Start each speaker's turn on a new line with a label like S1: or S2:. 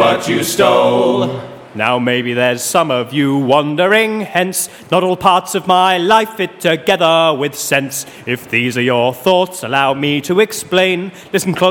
S1: what you stole.
S2: Now maybe there's some of you wondering, hence, not all parts of my life fit together with sense. If these are your thoughts, allow me to explain. Listen close.